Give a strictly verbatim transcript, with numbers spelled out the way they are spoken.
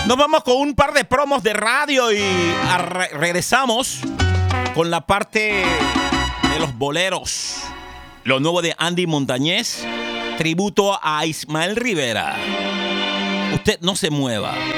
Nos vamos con un par de promos de radio y re regresamos con la parte de los boleros. Lo nuevo de Andy Montañez, tributo a Ismael Rivera. Usted no se mueva.